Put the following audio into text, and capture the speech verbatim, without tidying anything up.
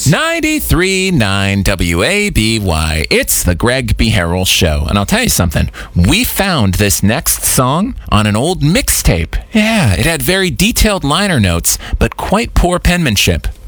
ninety-three point nine W A B Y. It's the Greg B. Harrell Show. And I'll tell you something. We found this next song on an old mixtape. Yeah, it had very detailed liner notes, but quite poor penmanship.